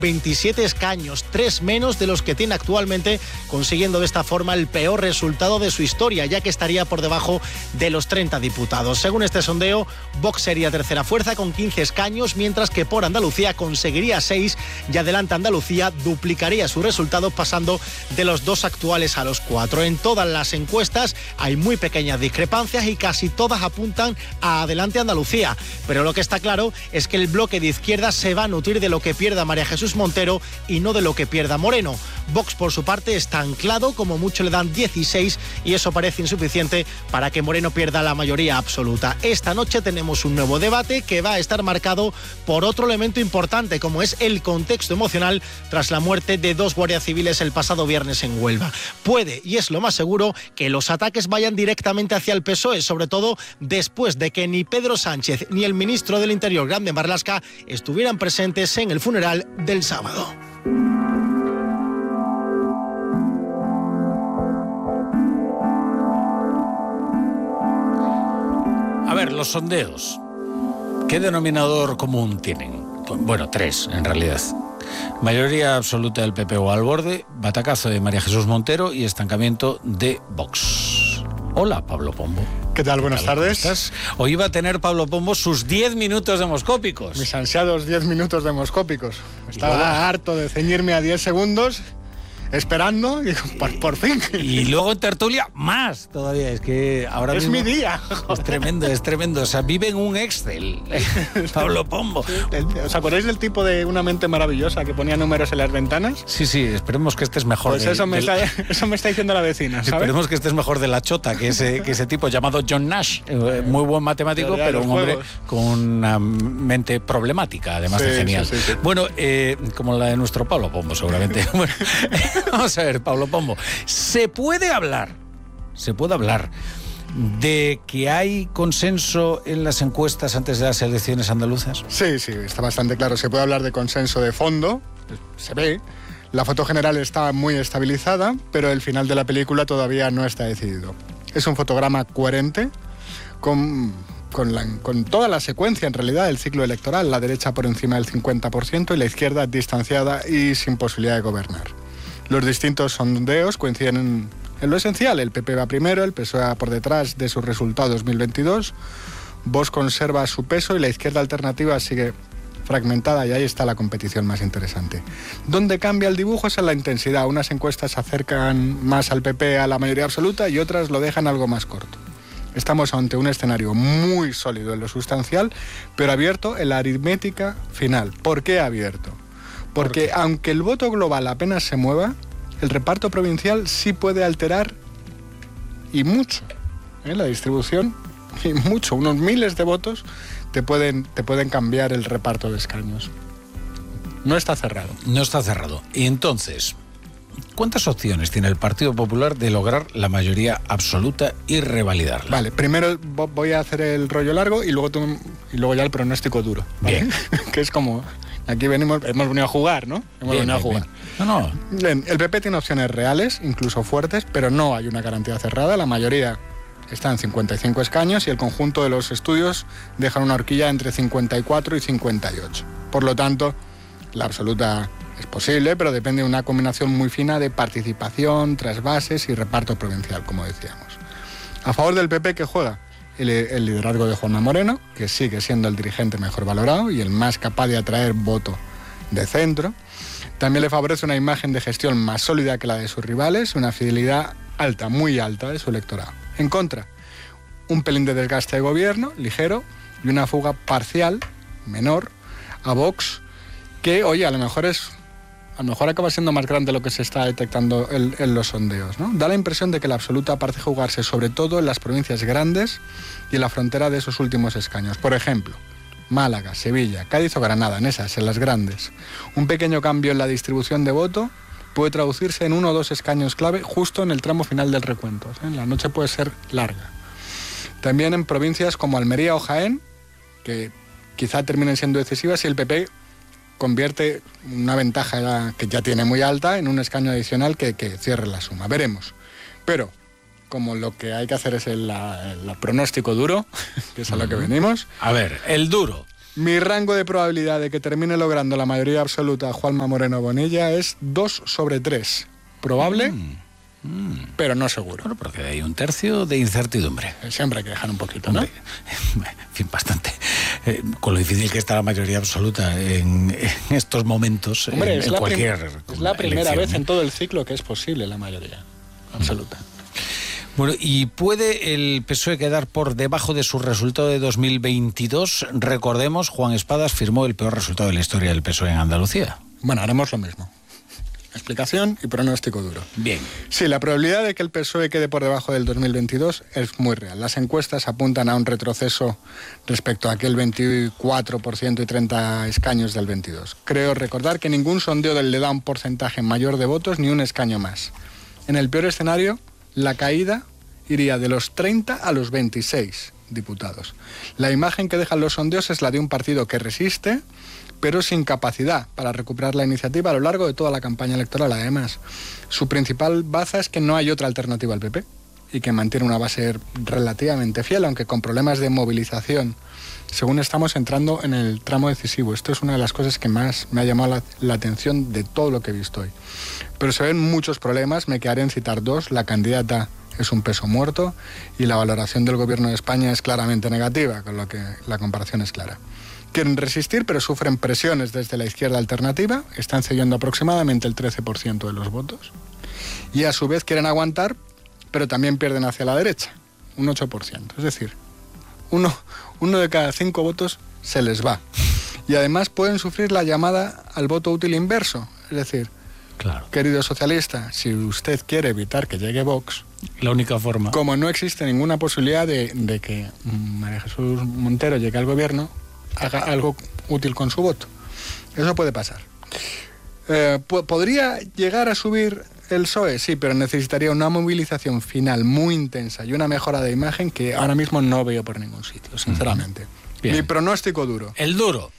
27 escaños, 3 menos de los que tiene actualmente, consiguiendo de esta forma el peor resultado de su historia, ya que estaría por debajo de los 30 diputados. Según este sondeo, Vox sería tercera fuerza con 15 escaños, mientras que por Andalucía conseguiría 6 y Adelante Andalucía duplicaría su resultado, pasando de los 2 actuales a los 4. En todas las encuestas hay muy pequeñas discrepancias y casi todas apuntan a Adelante Andalucía, pero lo que está claro es que el bloque de izquierda se va a nutrir de lo que pierda María Jesús Montero y no de lo que pierda Moreno. Vox, por su parte, está anclado, como mucho le dan 16, y eso parece insuficiente para que Moreno pierda la mayoría absoluta. Esta noche tenemos un nuevo debate que va a estar marcado por otro elemento importante, como es el contexto emocional tras la muerte de 2 guardias civiles el pasado viernes en Huelva. Puede, y es lo más seguro, que los ataques vayan directamente hacia el PSOE, sobre todo después de que ni Pedro Sánchez ni el ministro del Interior, Grande Marlaska, estuvieran presentes en el funeral del sábado. A ver, los sondeos, ¿qué denominador común tienen? Bueno, 3 en realidad. Mayoría absoluta del PP o al borde, batacazo de María Jesús Montero y estancamiento de Vox. Hola, Pablo Pombo. ¿Qué tal? Buenas tardes. ¿Cómo estás? Hoy iba a tener Pablo Pombo sus 10 minutos demoscópicos. Mis ansiados 10 minutos demoscópicos. Estaba harto de ceñirme a 10 segundos, esperando, y por fin. Y luego en tertulia, más todavía. Es que ahora es mismo mi día. Es tremendo. O sea, vive en un Excel. Pablo Pombo. Sí, ¿os acordáis del tipo de Una mente maravillosa que ponía números en las ventanas? Sí, esperemos que estés mejor. Pues eso me está diciendo la vecina, ¿sabes? Esperemos que estés mejor de la chota, que ese tipo llamado John Nash, muy buen matemático, pero un hombre con una mente problemática, además de genial. Sí. Bueno, como la de nuestro Pablo Pombo, seguramente. Bueno, vamos a ver, Pablo Pombo, ¿se puede hablar de que hay consenso en las encuestas antes de las elecciones andaluzas? Sí, está bastante claro. Se puede hablar de consenso de fondo, se ve. La foto general está muy estabilizada, pero el final de la película todavía no está decidido. Es un fotograma coherente con toda la secuencia, en realidad, del ciclo electoral. La derecha por encima del 50% y la izquierda distanciada y sin posibilidad de gobernar. Los distintos sondeos coinciden en lo esencial. El PP va primero, el PSOE va por detrás de su resultado 2022, Vox conserva su peso y la izquierda alternativa sigue fragmentada, y ahí está la competición más interesante. Donde cambia el dibujo es en la intensidad. Unas encuestas acercan más al PP a la mayoría absoluta y otras lo dejan algo más corto. Estamos ante un escenario muy sólido en lo sustancial, pero abierto en la aritmética final. ¿Por qué abierto? Porque aunque el voto global apenas se mueva, el reparto provincial sí puede alterar, y mucho, la distribución, y mucho, unos miles de votos te pueden cambiar el reparto de escaños. No está cerrado. No está cerrado. Y entonces, ¿cuántas opciones tiene el Partido Popular de lograr la mayoría absoluta y revalidarla? Vale, primero voy a hacer el rollo largo y luego ya el pronóstico duro, ¿vale? Bien. Que es como... Aquí hemos venido a jugar, ¿no? Bien. No. Bien, el PP tiene opciones reales, incluso fuertes, pero no hay una garantía cerrada. La mayoría está en 55 escaños y el conjunto de los estudios dejan una horquilla entre 54 y 58. Por lo tanto, la absoluta es posible, pero depende de una combinación muy fina de participación, trasvases y reparto provincial, como decíamos. A favor del PP, ¿qué juega? El liderazgo de Juanma Moreno, que sigue siendo el dirigente mejor valorado y el más capaz de atraer voto de centro. También le favorece una imagen de gestión más sólida que la de sus rivales, una fidelidad alta, muy alta de su electorado. En contra, un pelín de desgaste de gobierno, ligero, y una fuga parcial, menor, a Vox, que, oye, a lo mejor acaba siendo más grande lo que se está detectando en los sondeos, ¿no? Da la impresión de que la absoluta parece jugarse sobre todo en las provincias grandes y en la frontera de esos últimos escaños. Por ejemplo, Málaga, Sevilla, Cádiz o Granada, en las grandes. Un pequeño cambio en la distribución de voto puede traducirse en 1 o 2 escaños clave justo en el tramo final del recuento. La noche puede ser larga. También en provincias como Almería o Jaén, que quizá terminen siendo decisivas, y el PP convierte una ventaja que ya tiene muy alta en un escaño adicional que cierre la suma. Veremos. Pero, como lo que hay que hacer es el pronóstico duro, que es a lo que venimos. A ver, el duro. Mi rango de probabilidad de que termine logrando la mayoría absoluta Juanma Moreno Bonilla es 2/3. Probable, pero no seguro. Bueno, porque hay un tercio de incertidumbre. Siempre hay que dejar un poquito, ¿no? En fin, bastante. Con lo difícil que está la mayoría absoluta en estos momentos. Hombre, es la primera vez en todo el ciclo que es posible la mayoría absoluta. Bueno, ¿y puede el PSOE quedar por debajo de su resultado de 2022? Recordemos, Juan Espadas firmó el peor resultado de la historia del PSOE en Andalucía. Bueno, haremos lo mismo. Explicación y pronóstico duro. Bien. Sí, la probabilidad de que el PSOE quede por debajo del 2022 es muy real. Las encuestas apuntan a un retroceso respecto a aquel 24% y 30 escaños del 22. Creo recordar que ningún sondeo le da un porcentaje mayor de votos ni un escaño más. En el peor escenario, la caída iría de los 30 a los 26 diputados. La imagen que dejan los sondeos es la de un partido que resiste, pero sin capacidad para recuperar la iniciativa a lo largo de toda la campaña electoral. Además, su principal baza es que no hay otra alternativa al PP y que mantiene una base relativamente fiel, aunque con problemas de movilización, según estamos entrando en el tramo decisivo. Esto es una de las cosas que más me ha llamado la atención de todo lo que he visto hoy. Pero se ven muchos problemas, me quedaré en citar dos. La candidata es un peso muerto y la valoración del gobierno de España es claramente negativa, con lo que la comparación es clara. Quieren resistir, pero sufren presiones desde la izquierda alternativa, están cediendo aproximadamente el 13% de los votos, y a su vez quieren aguantar, pero también pierden hacia la derecha, un 8%. Es decir, uno de cada 5 votos se les va. Y además pueden sufrir la llamada al voto útil inverso, es decir, claro, querido socialista, si usted quiere evitar que llegue Vox, la única forma, como no existe ninguna posibilidad de que María Jesús Montero llegue al gobierno, haga algo útil con su voto. Eso puede pasar. ¿Podría llegar a subir el PSOE? Sí, pero necesitaría una movilización final muy intensa y una mejora de imagen que ahora mismo no veo por ningún sitio, sinceramente. Bien. Mi pronóstico duro. El duro.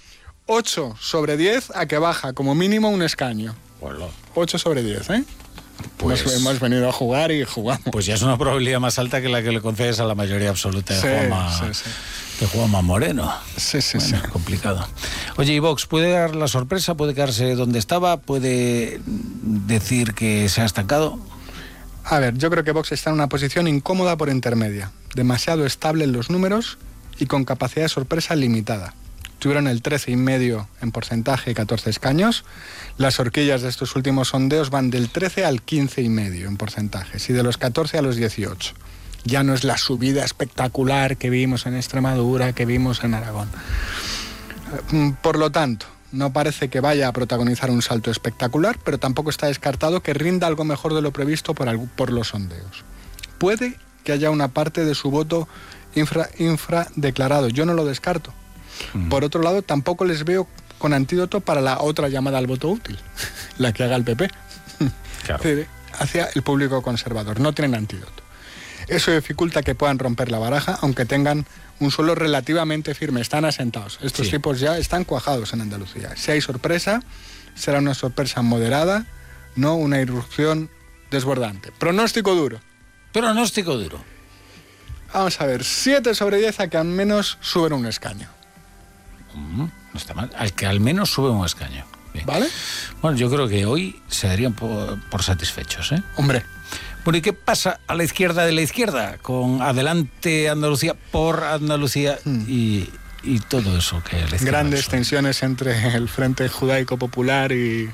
8/10 a que baja como mínimo un escaño. Bueno. 8/10, ¿eh? Pues hemos venido a jugar y jugamos. Pues ya es una probabilidad más alta que la que le concedes a la mayoría absoluta de Juanma Moreno. Sí. Complicado. Oye, ¿y Vox puede dar la sorpresa? ¿Puede quedarse donde estaba? ¿Puede decir que se ha estancado? A ver, yo creo que Vox está en una posición incómoda por intermedia, demasiado estable en los números y con capacidad de sorpresa limitada. Tuvieron el 13,5% en porcentaje, 14 escaños. Las horquillas de estos últimos sondeos van del 13 al 15,5% en porcentajes y de los 14 a los 18. Ya no es la subida espectacular que vimos en Extremadura, que vimos en Aragón. Por lo tanto, no parece que vaya a protagonizar un salto espectacular, pero tampoco está descartado que rinda algo mejor de lo previsto por los sondeos. Puede que haya una parte de su voto infra declarado. Yo no lo descarto. Por otro lado, tampoco les veo con antídoto para la otra llamada al voto útil, la que haga el PP, claro, hacia el público conservador. No tienen antídoto. Eso dificulta que puedan romper la baraja, aunque tengan un suelo relativamente firme. Están asentados. Estos tipos ya están cuajados en Andalucía. Si hay sorpresa, será una sorpresa moderada, no una irrupción desbordante. Pronóstico duro. Pronóstico duro. Vamos a ver, 7/10 a que al menos suben un escaño. No está mal. Al que al menos sube un escaño. Bien. ¿Vale? Bueno, yo creo que hoy se darían por satisfechos, ¿eh? Hombre. Bueno, ¿y qué pasa a la izquierda de la izquierda? Con Adelante Andalucía, por Andalucía y todo eso que le grandes tensiones entre el Frente Judaico Popular y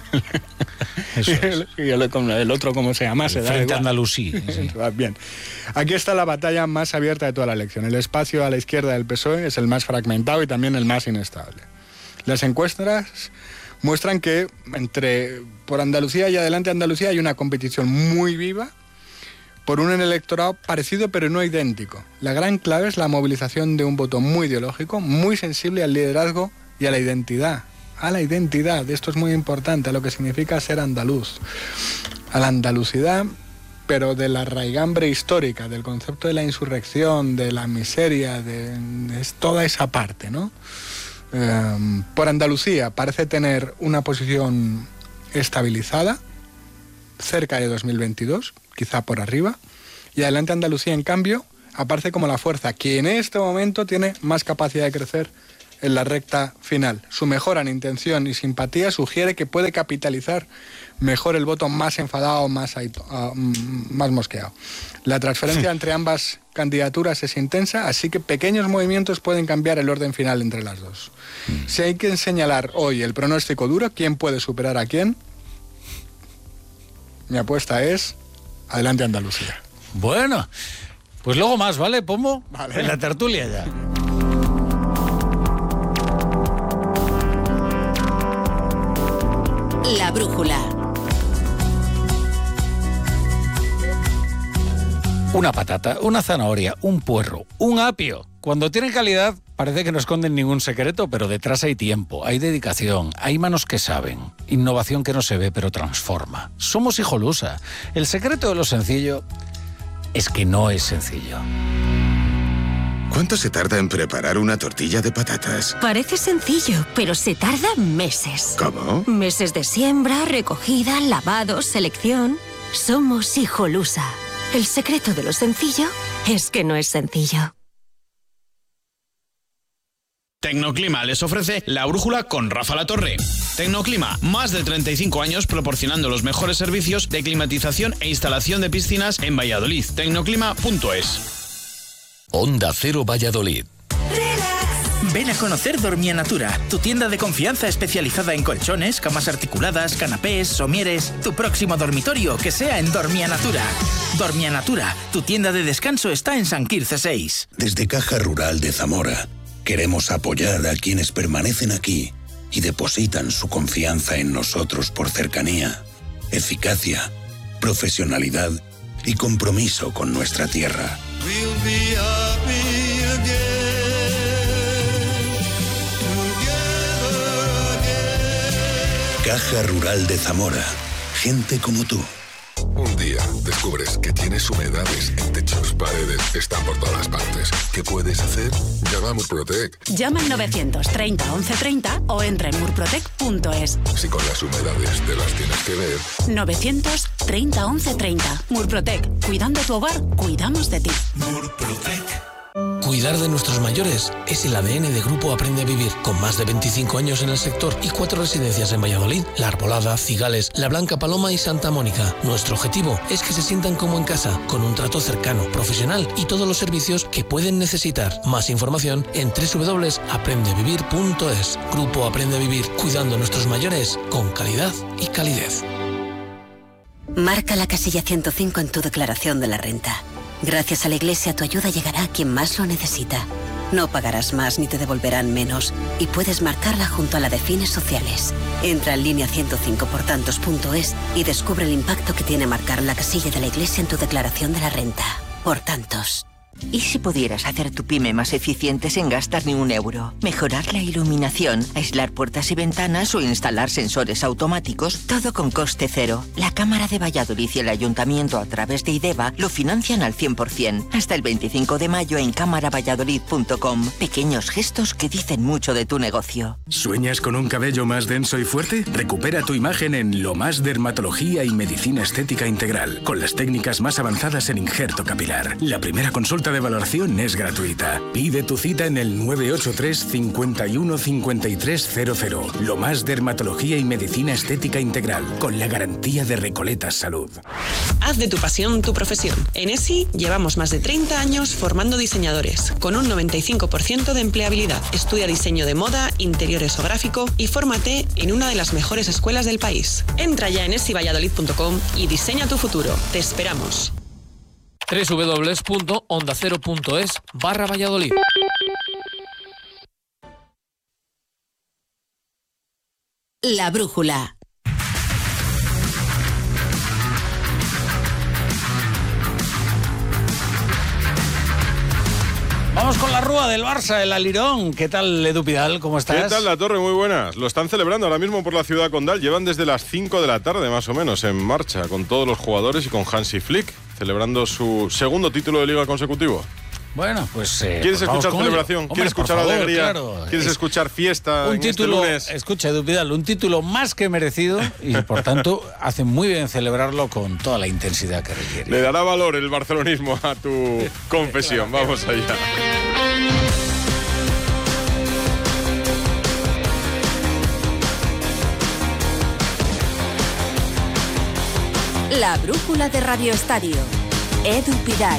el otro, ¿cómo se llama? El Frente Andalusí. Sí. Bien. Aquí está la batalla más abierta de toda la elección. El espacio a la izquierda del PSOE es el más fragmentado y también el más inestable. Las encuestas muestran que por Andalucía y Adelante Andalucía hay una competición muy viva por un electorado parecido pero no idéntico. La gran clave es la movilización de un voto muy ideológico, muy sensible al liderazgo y a la identidad. A la identidad, esto es muy importante, a lo que significa ser andaluz. A la andalucidad, pero de la raigambre histórica, del concepto de la insurrección, de la miseria, es toda esa parte, ¿no? Por Andalucía parece tener una posición estabilizada, cerca de 2022, quizá por arriba, y Adelante Andalucía, en cambio, aparece como la fuerza que en este momento tiene más capacidad de crecer en la recta final. Su mejora en intención y simpatía sugiere que puede capitalizar mejor el voto más enfadado, más mosqueado. La transferencia entre ambas candidaturas es intensa, así que pequeños movimientos pueden cambiar el orden final entre las dos. Si hay que señalar hoy el pronóstico duro, ¿quién puede superar a quién? Mi apuesta es adelante Andalucía. Bueno, pues luego más, ¿vale, Pombo? Vale. En la tertulia ya. La brújula. Una patata, una zanahoria, un puerro, un apio. Cuando tienen calidad parece que no esconden ningún secreto, pero detrás hay tiempo, hay dedicación, hay manos que saben. Innovación que no se ve pero transforma. Somos Hijolusa. El secreto de lo sencillo es que no es sencillo. ¿Cuánto se tarda en preparar una tortilla de patatas? Parece sencillo, pero se tarda meses. ¿Cómo? Meses de siembra, recogida, lavado, selección. Somos Hijolusa. El secreto de lo sencillo es que no es sencillo. Tecnoclima les ofrece La Brújula con Rafa La Torre. Tecnoclima, más de 35 años proporcionando los mejores servicios de climatización e instalación de piscinas en Valladolid. Tecnoclima.es. Onda Cero Valladolid. Ven a conocer Dormia Natura, tu tienda de confianza especializada en colchones, camas articuladas, canapés, somieres. Tu próximo dormitorio que sea en Dormia Natura. Dormia Natura, tu tienda de descanso está en San Quirze 6. Desde Caja Rural de Zamora, queremos apoyar a quienes permanecen aquí y depositan su confianza en nosotros por cercanía, eficacia, profesionalidad y compromiso con nuestra tierra. Caja Rural de Zamora. Gente como tú. Un día descubres que tienes humedades en techos, paredes, están por todas partes. ¿Qué puedes hacer? Llama a Murprotec. Llama al 930 1130 o entra en murprotec.es. Si con las humedades te las tienes que ver. 930 1130. Murprotec. Cuidando tu hogar, cuidamos de ti. Murprotec. Cuidar de nuestros mayores es el ADN de Grupo Aprende a Vivir, con más de 25 años en el sector y 4 residencias en Valladolid, La Arbolada, Cigales, La Blanca Paloma y Santa Mónica. Nuestro objetivo es que se sientan como en casa, con un trato cercano, profesional y todos los servicios que pueden necesitar. Más información en www.aprendevivir.es. Grupo Aprende a Vivir, cuidando a nuestros mayores con calidad y calidez. Marca la casilla 105 en tu declaración de la renta. Gracias a la Iglesia, tu ayuda llegará a quien más lo necesita. No pagarás más ni te devolverán menos y puedes marcarla junto a la de fines sociales. Entra en línea 105portantos.es y descubre el impacto que tiene marcar la casilla de la Iglesia en tu declaración de la renta. Por tantos. ¿Y si pudieras hacer tu pyme más eficiente sin gastar ni un euro? Mejorar la iluminación, aislar puertas y ventanas o instalar sensores automáticos, todo con coste cero. La Cámara de Valladolid y el Ayuntamiento a través de IDEVA lo financian al 100%. Hasta el 25 de mayo en cámaravalladolid.com. Pequeños gestos que dicen mucho de tu negocio. ¿Sueñas con un cabello más denso y fuerte? Recupera tu imagen en Lo Más Dermatología y Medicina Estética Integral, con las técnicas más avanzadas en injerto capilar. La primera consulta de valoración es gratuita. Pide tu cita en el 983 51 5300. Lo Más Dermatología y Medicina Estética Integral, con la garantía de Recoletas Salud. Haz de tu pasión tu profesión. En ESI llevamos más de 30 años formando diseñadores, con un 95% de empleabilidad. Estudia diseño de moda, interiores o gráfico y fórmate en una de las mejores escuelas del país. Entra ya en esivalladolid.com y diseña tu futuro. Te esperamos. www.ondacero.es/Valladolid. La brújula. Vamos con la rúa del Barça, el Alirón. ¿Qué tal, Edu Pidal? ¿Cómo estás? ¿Qué tal, La Torre? Muy buenas. Lo están celebrando ahora mismo por la ciudad condal. Llevan desde las 5 de la tarde, más o menos, en marcha, con todos los jugadores y con Hansi Flick, celebrando su segundo título de Liga consecutivo. Bueno, pues... ¿Quieres escuchar celebración? Hombre, ¿Quieres escuchar alegría? Claro. ¿Quieres escuchar fiesta un en título, este lunes? Escucha, Edu Pidal, un título más que merecido y, por tanto, hace muy bien celebrarlo con toda la intensidad que requiere. Le dará valor el barcelonismo a tu confesión. Vamos allá. La brújula de Radio Estadio. Edu Pidal.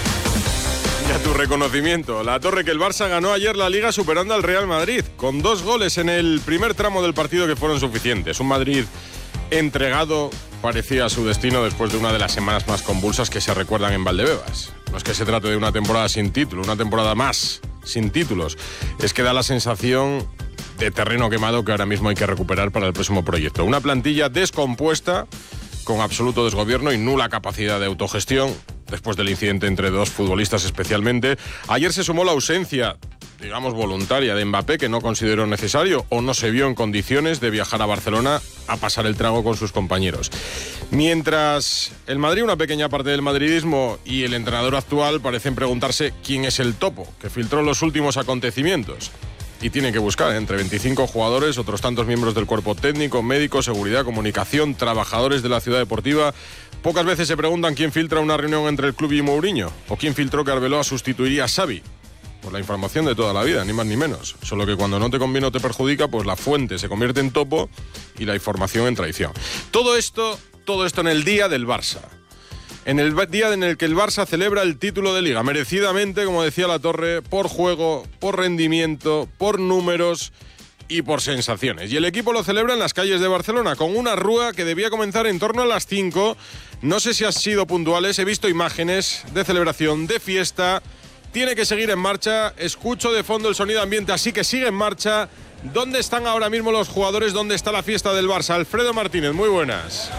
Y a tu reconocimiento, la torre que el Barça ganó ayer la Liga superando al Real Madrid, con 2 goles en el primer tramo del partido que fueron suficientes. Un Madrid entregado parecía a su destino después de una de las semanas más convulsas que se recuerdan en Valdebebas. No es que se trate de una temporada sin título, una temporada más sin títulos. Es que da la sensación de terreno quemado que ahora mismo hay que recuperar para el próximo proyecto. Una plantilla descompuesta, con absoluto desgobierno y nula capacidad de autogestión, después del incidente entre 2 futbolistas especialmente. Ayer se sumó la ausencia, digamos voluntaria, de Mbappé, que no consideró necesario o no se vio en condiciones de viajar a Barcelona a pasar el trago con sus compañeros. Mientras el Madrid, una pequeña parte del madridismo y el entrenador actual parecen preguntarse quién es el topo que filtró los últimos acontecimientos. Y tienen que buscar entre 25 jugadores, otros tantos miembros del cuerpo técnico, médico, seguridad, comunicación, trabajadores de la ciudad deportiva. Pocas veces se preguntan quién filtra una reunión entre el club y Mourinho, o quién filtró que Arbeloa sustituiría a Xavi. Pues la información de toda la vida, ni más ni menos. Solo que cuando no te conviene o te perjudica, pues la fuente se convierte en topo y la información en traición. Todo esto en el día del Barça. En el día en el que el Barça celebra el título de Liga, merecidamente, como decía La Torre, por juego, por rendimiento, por números y por sensaciones. Y el equipo lo celebra en las calles de Barcelona, con una rúa que debía comenzar en torno a las 5. No sé si han sido puntuales, he visto imágenes de celebración, de fiesta. Tiene que seguir en marcha, escucho de fondo el sonido ambiente, así que sigue en marcha. ¿Dónde están ahora mismo los jugadores? ¿Dónde está la fiesta del Barça? Alfredo Martínez, muy buenas.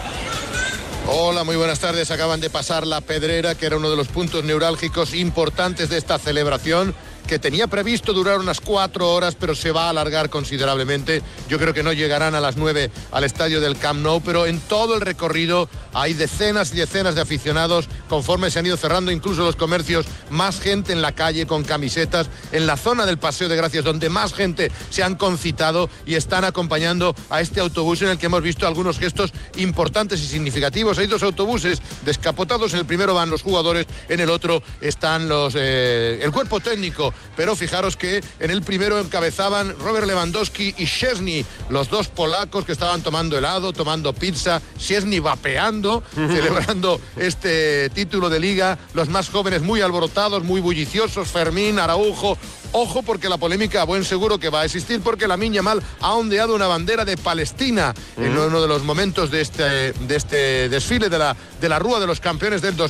Hola, muy buenas tardes. Acaban de pasar la Pedrera, que era uno de los puntos neurálgicos importantes de esta celebración, que tenía previsto durar unas 4 horas, pero se va a alargar considerablemente. Yo creo que no llegarán a las 9 al estadio del Camp Nou, pero en todo el recorrido hay decenas y decenas de aficionados. Conforme se han ido cerrando incluso los comercios, más gente en la calle con camisetas, en la zona del Paseo de Gracias, donde más gente se han concitado y están acompañando a este autobús en el que hemos visto algunos gestos importantes y significativos. Hay 2 autobuses descapotados, en el primero van los jugadores, en el otro están el cuerpo técnico. Pero fijaros que en el primero encabezaban Robert Lewandowski y Szczesny, los 2 polacos que estaban tomando helado, tomando pizza, Szczesny vapeando, celebrando este título de Liga. Los más jóvenes muy alborotados, muy bulliciosos, Fermín, Araujo. Ojo, porque la polémica a buen seguro que va a existir, porque Lamine Yamal ha ondeado una bandera de Palestina en uno de los momentos de este desfile de la Rúa de los Campeones del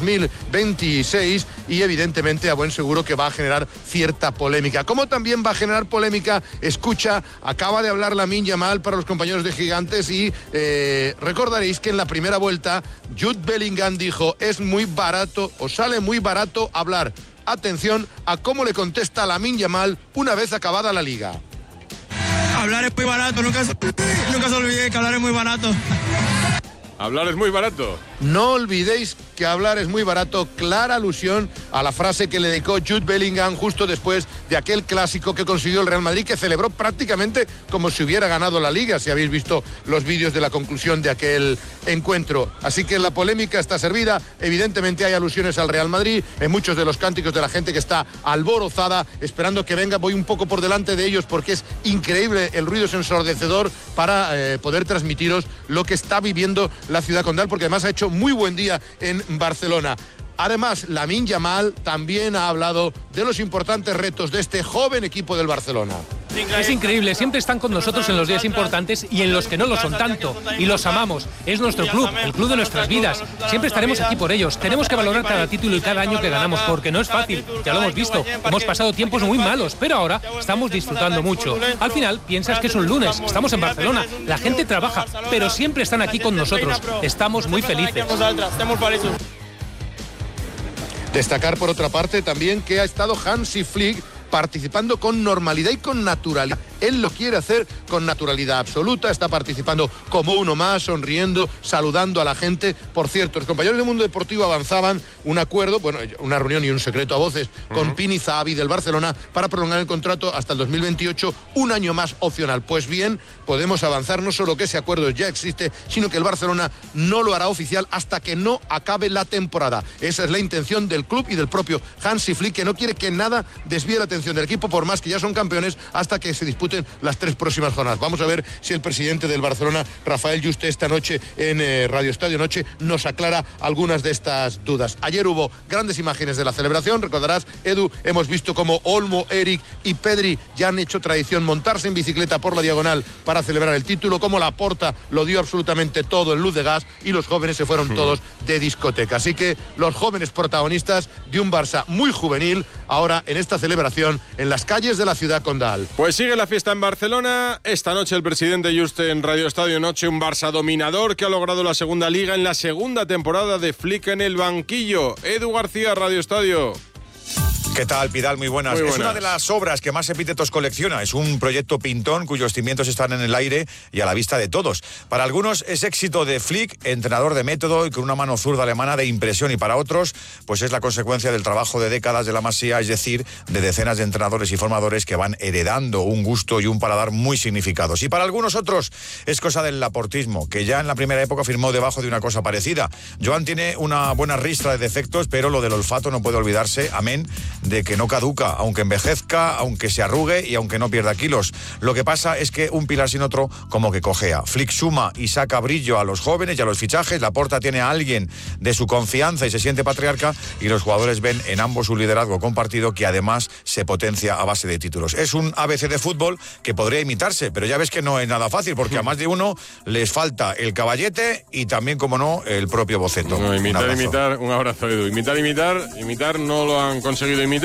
2026, y evidentemente a buen seguro que va a generar cierta polémica. Como también va a generar polémica, acaba de hablar Lamine Yamal para los compañeros de Gigantes, y recordaréis que en la primera vuelta Jude Bellingham dijo: es muy barato, o sale muy barato hablar. Atención a cómo le contesta Lamine Yamal una vez acabada la Liga. Hablar es muy barato, nunca se olvide que hablar es muy barato. Hablar es muy barato. No olvidéis que hablar es muy barato, clara alusión a la frase que le dedicó Jude Bellingham justo después de aquel clásico que consiguió el Real Madrid, que celebró prácticamente como si hubiera ganado la Liga, si habéis visto los vídeos de la conclusión de aquel encuentro. Así que la polémica está servida, evidentemente hay alusiones al Real Madrid, en muchos de los cánticos de la gente que está alborozada, esperando que venga. Voy un poco por delante de ellos porque es increíble, el ruido es ensordecedor para poder transmitiros lo que está viviendo la ciudad condal, porque además ha hecho muy buen día en Barcelona. Además, Lamine Yamal también ha hablado de los importantes retos de este joven equipo del Barcelona. Es increíble, siempre están con nosotros en los días importantes y en los que no lo son tanto, y los amamos. Es nuestro club, el club de nuestras vidas. Siempre estaremos aquí por ellos. Tenemos que valorar cada título y cada año que ganamos, porque no es fácil, ya lo hemos visto. Hemos pasado tiempos muy malos, pero ahora estamos disfrutando mucho. Al final, piensas que es un lunes, estamos en Barcelona, la gente trabaja, pero siempre están aquí con nosotros. Estamos muy felices. Destacar, por otra parte, también que ha estado Hansi Flick participando con normalidad y con naturalidad. Él lo quiere hacer con naturalidad absoluta, está participando como uno más, sonriendo, saludando a la gente. Por cierto, los compañeros del Mundo Deportivo avanzaban un acuerdo, bueno, una reunión y un secreto a voces con Pini Zahavi del Barcelona para prolongar el contrato hasta el 2028, un año más opcional. Pues bien, podemos avanzar, no solo que ese acuerdo ya existe, sino que el Barcelona no lo hará oficial hasta que no acabe la temporada. Esa es la intención del club y del propio Hansi Flick, que no quiere que nada desvíe la atención del equipo, por más que ya son campeones, hasta que se dispute disputen las 3 próximas jornadas. Vamos a ver si el presidente del Barcelona, Rafael Juste, esta noche en Radio Estadio Noche nos aclara algunas de estas dudas. Ayer hubo grandes imágenes de la celebración. Recordarás, Edu, hemos visto como Olmo, Eric y Pedri ya han hecho tradición montarse en bicicleta por la diagonal para celebrar el título, como Laporta lo dio absolutamente todo en luz de gas y los jóvenes se fueron todos de discoteca. Así que los jóvenes protagonistas de un Barça muy juvenil ahora en esta celebración en las calles de la ciudad condal. Pues sigue la fiesta en Barcelona. Esta noche el presidente Juste en Radio Estadio Noche, un Barça dominador que ha logrado la segunda liga en la segunda temporada de Flick en el banquillo. Edu García, Radio Estadio. ¿Qué tal, Pidal? Muy buenas. Es una de las obras que más epítetos colecciona. Es un proyecto pintón cuyos cimientos están en el aire y a la vista de todos. Para algunos es éxito de Flick, entrenador de método y con una mano zurda alemana de impresión, y para otros pues es la consecuencia del trabajo de décadas de la Masía, es decir, de decenas de entrenadores y formadores que van heredando un gusto y un paladar muy significados. Y para algunos otros es cosa del laportismo, que ya en la primera época firmó debajo de una cosa parecida. Joan tiene una buena ristra de defectos, pero lo del olfato no puede olvidarse, amén de que no caduca, aunque envejezca, aunque se arrugue y aunque no pierda kilos. Lo que pasa es que un pilar sin otro como que cojea. Flick suma y saca brillo a los jóvenes y a los fichajes. Laporta tiene a alguien de su confianza y se siente patriarca, y los jugadores ven en ambos un liderazgo compartido que además se potencia a base de títulos. Es un ABC de fútbol que podría imitarse, pero ya ves que no es nada fácil, porque a más de uno les falta el caballete y también, como no, el propio boceto. No, imitar, un abrazo, Edu. Imitar no lo han conseguido imitar.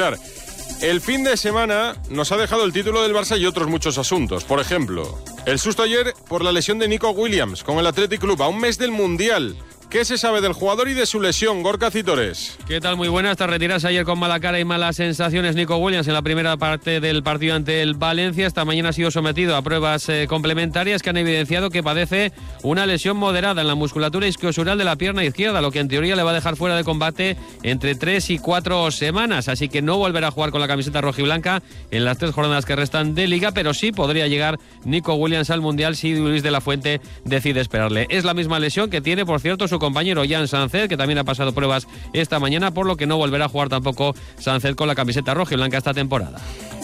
El fin de semana nos ha dejado el título del Barça y otros muchos asuntos. Por ejemplo, el susto ayer por la lesión de Nico Williams con el Athletic Club a un mes del Mundial. ¿Qué se sabe del jugador y de su lesión? Gorka Citores. ¿Qué tal? Muy buenas. Tras retirarse ayer con mala cara y malas sensaciones Nico Williams en la primera parte del partido ante el Valencia, esta mañana ha sido sometido a pruebas complementarias que han evidenciado que padece una lesión moderada en la musculatura isquiosural de la pierna izquierda, lo que en teoría le va a dejar fuera de combate entre 3 y 4 semanas. Así que no volverá a jugar con la camiseta rojiblanca en las 3 jornadas que restan de Liga, pero sí podría llegar Nico Williams al Mundial si Luis de la Fuente decide esperarle. Es la misma lesión que tiene, por cierto, su compañero Jan Sánchez, que también ha pasado pruebas esta mañana, por lo que no volverá a jugar tampoco Sánchez con la camiseta rojiblanca esta temporada.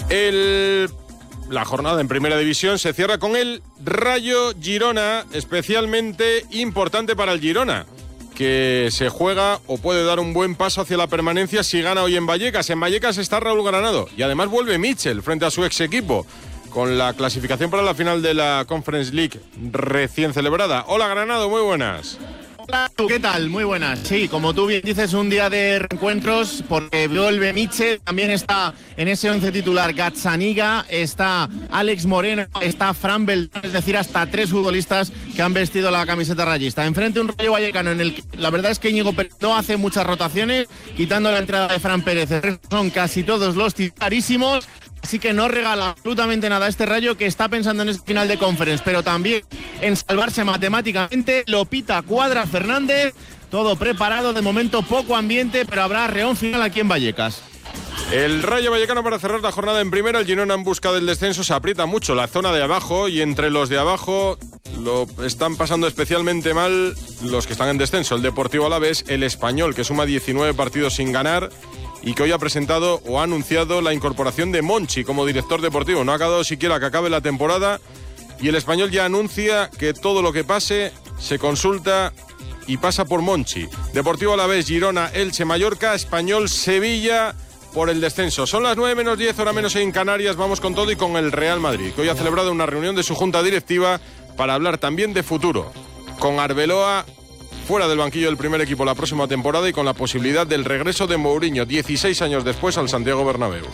La jornada en Primera División se cierra con el Rayo Girona, especialmente importante para el Girona, que se juega o puede dar un buen paso hacia la permanencia si gana hoy en Vallecas. En Vallecas está Raúl Granado y además vuelve Mitchell frente a su ex equipo, con la clasificación para la final de la Conference League recién celebrada. Hola, Granado, muy buenas. Hola, ¿qué tal? Muy buenas. Sí, como tú bien dices, un día de reencuentros, porque vuelve Mitchell, también está en ese 11 titular Gazzaniga, está Alex Moreno, está Fran Beltrán, es decir, hasta 3 futbolistas que han vestido la camiseta rayista. Enfrente un Rayo Vallecano en el que la verdad es que Íñigo Pérez no hace muchas rotaciones, quitando la entrada de Fran Pérez. Son casi todos los titularísimos. Así que no regala absolutamente nada a este Rayo, que está pensando en ese final de Conference, pero también en salvarse matemáticamente. Lopita, Cuadra, Fernández, todo preparado. De momento poco ambiente, pero habrá reón final aquí en Vallecas. El Rayo Vallecano para cerrar la jornada en primera. El Girona en busca del descenso. Se aprieta mucho la zona de abajo, y entre los de abajo lo están pasando especialmente mal los que están en descenso. El Deportivo Alavés, el Español, que suma 19 partidos sin ganar y que hoy ha presentado o ha anunciado la incorporación de Monchi como director deportivo. No ha acabado siquiera que acabe la temporada, y el Español ya anuncia que todo lo que pase se consulta y pasa por Monchi. Deportivo Alavés, Girona, Elche, Mallorca, Español, Sevilla por el descenso. Son las 9 menos 10, hora menos en Canarias. Vamos con todo y con el Real Madrid, que hoy ha celebrado una reunión de su junta directiva para hablar también de futuro, con Arbeloa fuera del banquillo del primer equipo la próxima temporada y con la posibilidad del regreso de Mourinho 16 años después al Santiago Bernabéu.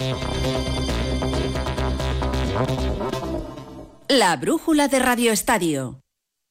La brújula de Radio Estadio.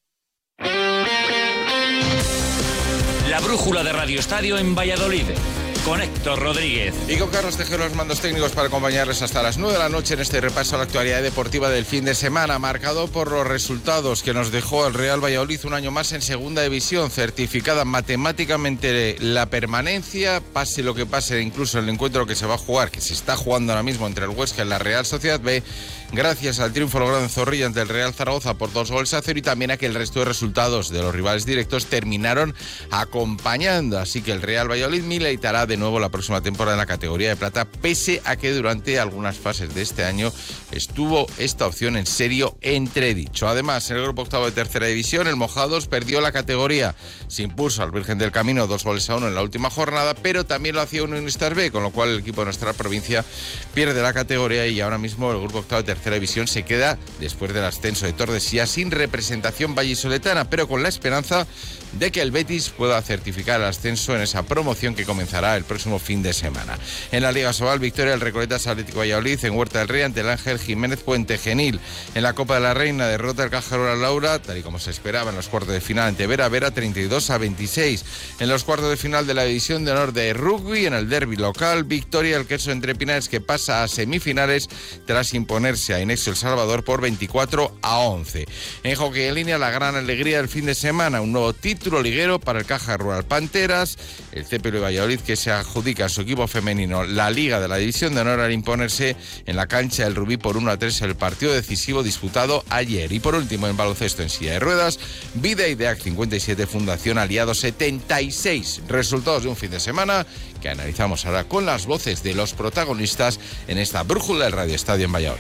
La brújula de Radio Estadio en Valladolid, con Héctor Rodríguez. Y con Carlos Tejero, los mandos técnicos, para acompañarles hasta las 9 de la noche en este repaso a la actualidad deportiva del fin de semana, marcado por los resultados que nos dejó el Real Valladolid un año más en segunda división, certificada matemáticamente la permanencia, pase lo que pase, incluso el encuentro que se va a jugar, que se está jugando ahora mismo entre el Huesca y la Real Sociedad B, gracias al triunfo logrado en Zorrilla ante el Real Zaragoza por 2-0, y también a que el resto de resultados de los rivales directos terminaron acompañando. Así que el Real Valladolid militará de de nuevo la próxima temporada en la categoría de plata, pese a que durante algunas fases de este año estuvo esta opción en serio entredicho. Además, en el grupo octavo de tercera división, el Mojados perdió la categoría. Se impuso al Virgen del Camino 2-1 en la última jornada, pero también lo hacía Unionistas B, con lo cual el equipo de nuestra provincia pierde la categoría y ahora mismo el grupo octavo de tercera división se queda, después del ascenso de Tordesillas, sin representación vallisoletana, pero con la esperanza de que el Betis pueda certificar el ascenso en esa promoción que comenzará el próximo fin de semana. En la Liga Sobal, victoria del Recoletas Atlético Valladolid en Huerta del Rey ante el Ángel Jiménez Puente Genil. En la Copa de la Reina, derrota del Caja Rural Laura, tal y como se esperaba en los cuartos de final ante Vera Vera, 32-26. En los cuartos de final de la División de Honor de Rugby, en el derbi local, victoria del Queso Entre Pinares, que pasa a semifinales tras imponerse a Inexo El Salvador por 24-11. En hockey en línea, la gran alegría del fin de semana, un nuevo título liguero para el Caja Rural Panteras, el CPL Valladolid, que se adjudica a su equipo femenino la Liga de la División de Honor al imponerse en la cancha del Rubí por 1-3 el partido decisivo disputado ayer. Y por último, en baloncesto en silla de ruedas, Vida Ideac 57, Fundación Aliado 76. Resultados de un fin de semana que analizamos ahora con las voces de los protagonistas en esta brújula del Radio Estadio en Valladolid.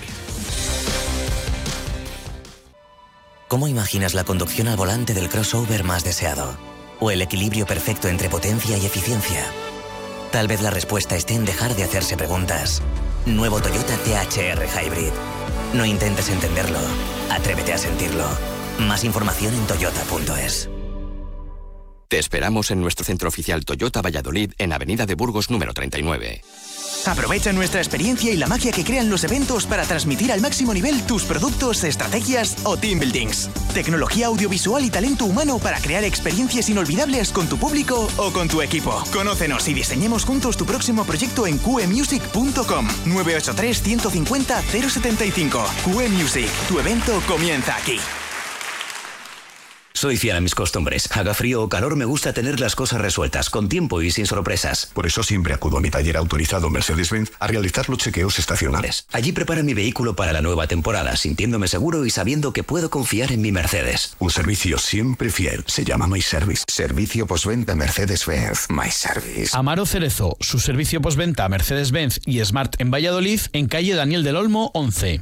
¿Cómo imaginas la conducción al volante del crossover más deseado? ¿O el equilibrio perfecto entre potencia y eficiencia? Tal vez la respuesta esté en dejar de hacerse preguntas. Nuevo Toyota THR Hybrid. No intentes entenderlo, atrévete a sentirlo. Más información en toyota.es. Te esperamos en nuestro centro oficial Toyota Valladolid en Avenida de Burgos número 39. Aprovecha nuestra experiencia y la magia que crean los eventos para transmitir al máximo nivel tus productos, estrategias o team buildings. Tecnología audiovisual y talento humano para crear experiencias inolvidables con tu público o con tu equipo. Conócenos y diseñemos juntos tu próximo proyecto en qemusic.com. 983 150 075. QE Music, tu evento comienza aquí. Soy fiel a mis costumbres. Haga frío o calor, me gusta tener las cosas resueltas, con tiempo y sin sorpresas. Por eso siempre acudo a mi taller autorizado Mercedes-Benz a realizar los chequeos estacionales. Allí prepara mi vehículo para la nueva temporada, sintiéndome seguro y sabiendo que puedo confiar en mi Mercedes. Un servicio siempre fiel. Se llama My Service. Servicio postventa Mercedes-Benz. My Service. Amaro Cerezo, su servicio postventa Mercedes-Benz y Smart en Valladolid, en calle Daniel del Olmo 11.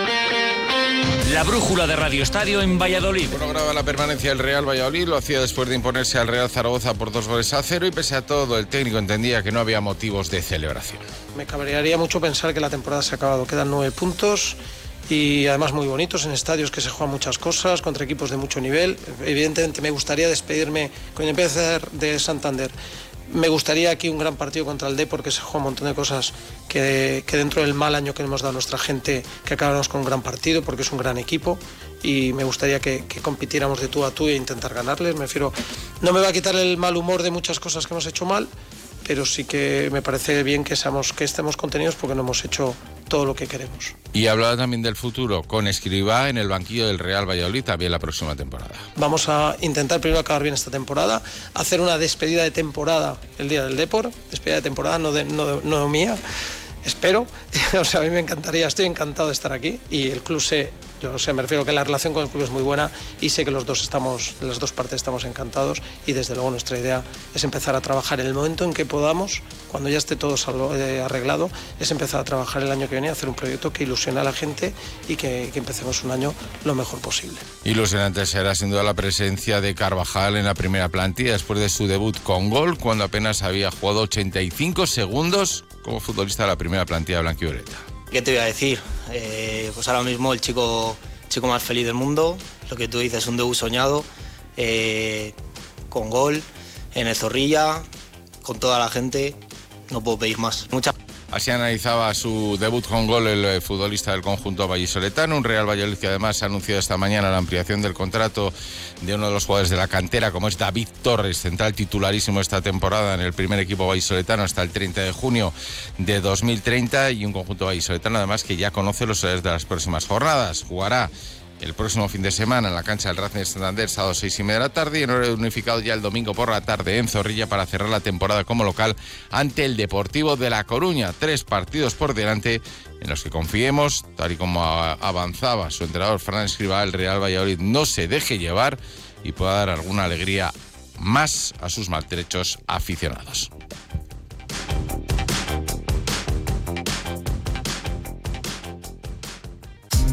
La brújula de Radio Estadio en Valladolid. Bueno, graba la permanencia del Real Valladolid, lo hacía después de imponerse al Real Zaragoza por 2-0 y pese a todo el técnico entendía que no había motivos de celebración. Me cabrearía mucho pensar que la temporada se ha acabado, quedan 9 puntos y además muy bonitos en estadios que se juegan muchas cosas, contra equipos de mucho nivel. Evidentemente me gustaría despedirme con el empezar de Santander. Me gustaría aquí un gran partido contra el Depor, porque se juega un montón de cosas que dentro del mal año que hemos dado a nuestra gente, que acabáramos con un gran partido, porque es un gran equipo y me gustaría que compitiéramos de tú a tú e intentar ganarles. Me refiero, no me va a quitar el mal humor de muchas cosas que hemos hecho mal, pero sí que me parece bien que estemos contenidos porque no hemos hecho todo lo que queremos. Y hablaba también del futuro con Escribá en el banquillo del Real Valladolid también la próxima temporada. Vamos a intentar primero acabar bien esta temporada, hacer una despedida de temporada el día del Depor, despedida de temporada no mía, espero. O sea, a mí me encantaría, estoy encantado de estar aquí y el club me refiero que la relación con el club es muy buena y sé que las dos partes estamos encantados y desde luego nuestra idea es empezar a trabajar en el momento en que podamos, cuando ya esté todo arreglado, es empezar a trabajar el año que viene, hacer un proyecto que ilusione a la gente y que empecemos un año lo mejor posible. Ilusionante será sin duda la presencia de Carvajal en la primera plantilla después de su debut con gol, cuando apenas había jugado 85 segundos como futbolista de la primera plantilla blanquivioleta. ¿Qué te voy a decir? Pues ahora mismo el chico más feliz del mundo, lo que tú dices, un debut soñado, con gol, en el Zorrilla, con toda la gente, no puedo pedir más. Así analizaba su debut con gol el futbolista del conjunto vallisoletano, un Real Valladolid que además ha anunciado esta mañana la ampliación del contrato de uno de los jugadores de la cantera, como es David Torres, central titularísimo esta temporada en el primer equipo vallisoletano hasta el 30 de junio de 2030, y un conjunto vallisoletano además que ya conoce los horarios de las próximas jornadas. Jugará el próximo fin de semana en la cancha del Racing de Santander, sábado 6:30 de la tarde, y en horario unificado ya el domingo por la tarde en Zorrilla para cerrar la temporada como local ante el Deportivo de La Coruña. 3 partidos por delante en los que confiemos, tal y como avanzaba su entrenador Fran Escribá, el Real Valladolid no se deje llevar y pueda dar alguna alegría más a sus maltrechos aficionados.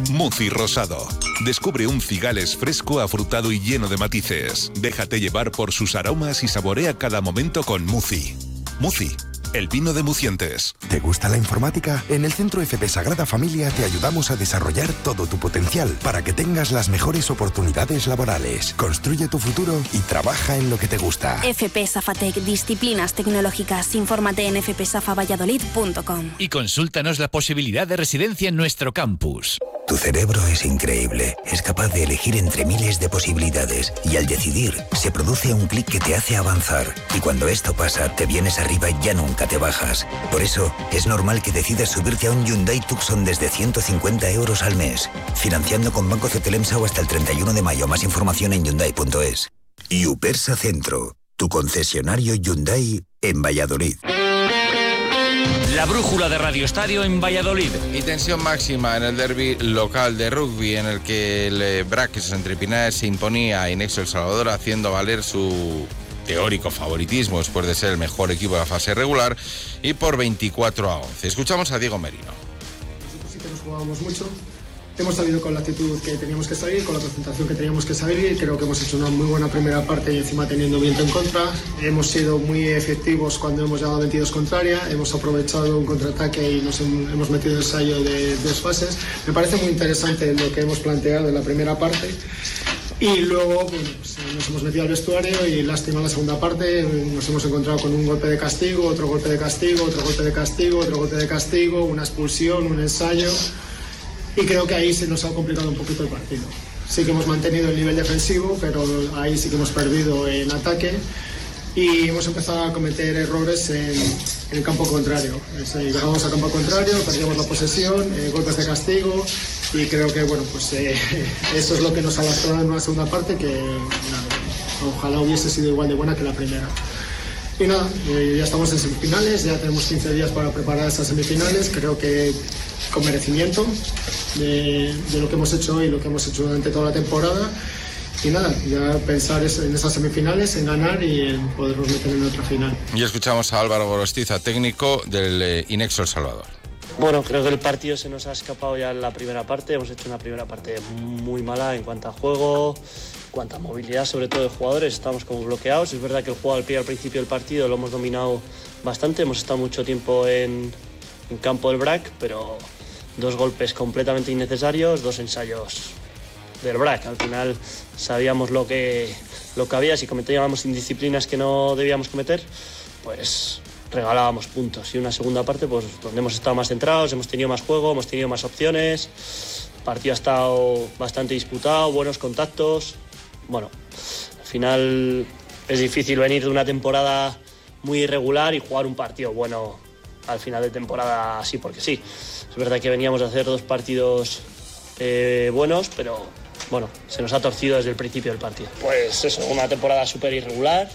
Muci rosado. Descubre un cigales fresco, afrutado y lleno de matices. Déjate llevar por sus aromas y saborea cada momento con Muci. Muci, el vino de Mucientes. ¿Te gusta la informática? En el Centro FP Sagrada Familia te ayudamos a desarrollar todo tu potencial para que tengas las mejores oportunidades laborales. Construye tu futuro y trabaja en lo que te gusta. FP Safatec, disciplinas tecnológicas. Infórmate en fpsafavalladolid.com. Y consúltanos la posibilidad de residencia en nuestro campus. Tu cerebro es increíble. Es capaz de elegir entre miles de posibilidades y al decidir se produce un clic que te hace avanzar. Y cuando esto pasa, te vienes arriba y ya nunca te bajas. Por eso, es normal que decidas subirte a un Hyundai Tucson desde 150 euros al mes. Financiando con Banco Cetelemsau hasta el 31 de mayo. Más información en Hyundai.es. Y Upersa Centro, tu concesionario Hyundai en Valladolid. La brújula de Radio Estadio en Valladolid. Y tensión máxima en el derbi local de rugby, en el que el BRAC Entre Pinares se imponía a Inexo El Salvador, haciendo valer su teórico favoritismo después de ser el mejor equipo de la fase regular, y por 24-11. Escuchamos a Diego Merino. Nosotros sí que nos jugábamos mucho. Hemos salido con la actitud que teníamos que salir, con la concentración que teníamos que salir, y creo que hemos hecho una muy buena primera parte y encima teniendo viento en contra. Hemos sido muy efectivos cuando hemos llegado a 22 contraria, hemos aprovechado un contraataque y nos hemos metido ensayo de 2 fases. Me parece muy interesante lo que hemos planteado en la primera parte. Y luego bueno, pues nos hemos metido al vestuario y lástima la segunda parte, nos hemos encontrado con un golpe de castigo, otro golpe de castigo, otro golpe de castigo, otro golpe de castigo, una expulsión, un ensayo. Y creo que ahí se nos ha complicado un poquito el partido. Sí que hemos mantenido el nivel defensivo, pero ahí sí que hemos perdido en ataque y hemos empezado a cometer errores en el campo contrario. Llegamos al campo contrario, perdíamos la posesión, golpes de castigo, y creo que bueno, pues eso es lo que nos ha lastrado en una segunda parte que ojalá hubiese sido igual de buena que la primera. Y nada, ya estamos en semifinales, ya tenemos 15 días para preparar esas semifinales, creo que con merecimiento de lo que hemos hecho hoy y lo que hemos hecho durante toda la temporada. Y nada, ya pensar en esas semifinales, en ganar y en podernos meter en otra final. Y escuchamos a Álvaro Gorostiza, técnico del Inexo El Salvador. Bueno, creo que el partido se nos ha escapado ya en la primera parte. Hemos hecho una primera parte muy mala en cuanto a juego, en cuanto a movilidad, sobre todo de jugadores. Estamos como bloqueados. Es verdad que el juego al pie al principio del partido lo hemos dominado bastante. Hemos estado mucho tiempo en campo del BRAC, pero 2 golpes completamente innecesarios, 2 ensayos del BRAC. Al final sabíamos lo que había. Si cometíamos indisciplinas que no debíamos cometer, pues regalábamos puntos. Y una segunda parte pues donde hemos estado más centrados, hemos tenido más juego, hemos tenido más opciones. El partido ha estado bastante disputado, buenos contactos. Bueno, al final es difícil venir de una temporada muy irregular y jugar un partido bueno al final de temporada así porque sí. Es verdad que veníamos de hacer 2 partidos buenos, pero bueno, se nos ha torcido desde el principio del partido. Pues eso, una temporada súper irregular,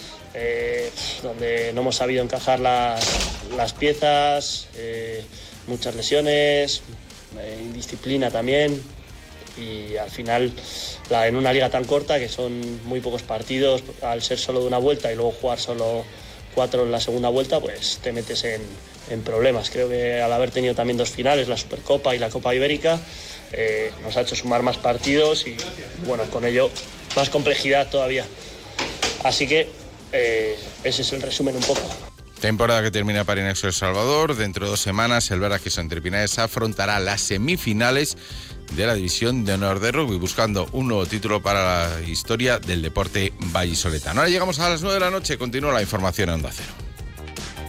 donde no hemos sabido encajar las piezas, muchas lesiones, indisciplina también, y al final en una liga tan corta, que son muy pocos partidos, al ser solo de una vuelta y luego jugar solo 4 en la segunda vuelta, pues te metes en problemas. Creo que al haber tenido también 2 finales, la Supercopa y la Copa Ibérica, nos ha hecho sumar más partidos y bueno, con ello más complejidad todavía. Así que ese es el resumen un poco. Temporada que termina para Inexo El Salvador. Dentro de 2 semanas el BRAC Entre Pinares afrontará las semifinales de la División de Honor de Rugby, buscando un nuevo título para la historia del deporte vallisoletano. Ahora llegamos a las 9 de la noche, continúa la información en Onda Cero.